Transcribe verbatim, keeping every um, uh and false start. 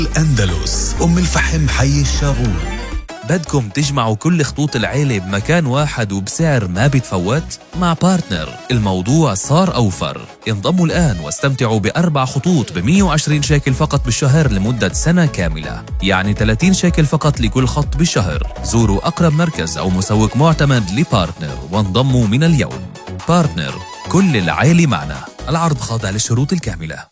الأندلس أم الفحم حي الشاغور. بدكم تجمعوا كل خطوط العيلة بمكان واحد وبسعر ما بيتفوت؟ مع بارتنر الموضوع صار أوفر. انضموا الآن واستمتعوا بأربع خطوط ب مية وعشرين شيكل فقط بالشهر لمدة سنة كاملة، يعني ثلاثين شيكل فقط لكل خط بالشهر. زوروا أقرب مركز أو مسوق معتمد لبارتنر وانضموا من اليوم. بارتنر، كل العيلة معنا. العرض خاضع للشروط الكاملة.